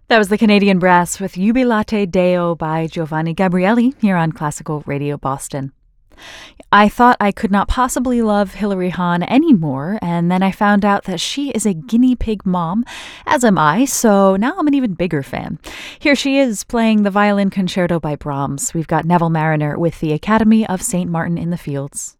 That was the Canadian Brass with Jubilate Deo by Giovanni Gabrieli here on Classical Radio Boston. I thought I could not possibly love Hilary Hahn anymore, and then I found out that she is a guinea pig mom, as am I, so now I'm an even bigger fan. Here she is playing the Violin Concerto by Brahms. We've got Neville Marriner with the Academy of St. Martin in the Fields.